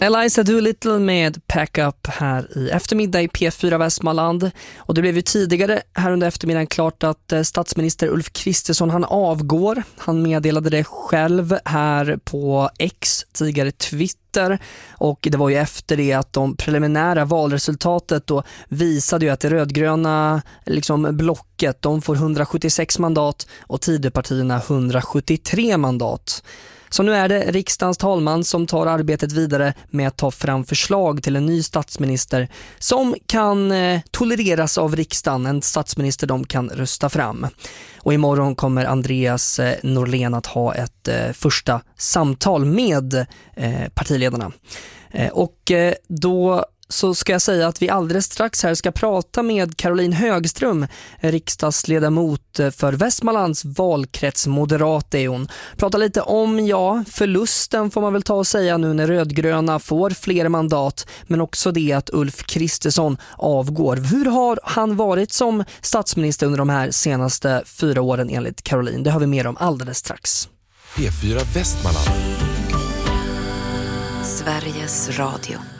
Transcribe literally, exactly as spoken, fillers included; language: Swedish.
Eliza Doolittle med Pack Up här i eftermiddag i P fyra Västmanland. Och det blev ju tidigare här under eftermiddagen klart att statsminister Ulf Kristersson han avgår. Han meddelade det själv här på X, tidigare Twitter. Och det var ju efter det att de preliminära valresultatet då visade ju att det rödgröna liksom blocket, de får hundrasjuttiosex mandat och Tidöpartierna hundrasjuttiotre mandat. Så nu är det riksdagens talman som tar arbetet vidare med att ta fram förslag till en ny statsminister som kan eh, tolereras av riksdagen, en statsminister de kan rösta fram. Och imorgon kommer Andreas eh, Norlén att ha ett eh, första samtal med eh, partiledarna. Eh, och eh, då så ska jag säga att vi alldeles strax här ska prata med Caroline Högström, riksdagsledamot för Västmanlands valkrets, moderat är hon. Prata lite om, ja, förlusten får man väl ta och säga nu när rödgröna får fler mandat, men också det att Ulf Kristersson avgår. Hur har han varit som statsminister under de här senaste fyra åren enligt Caroline? Det har vi mer om alldeles strax. P fyra Västmanland. Sveriges Radio.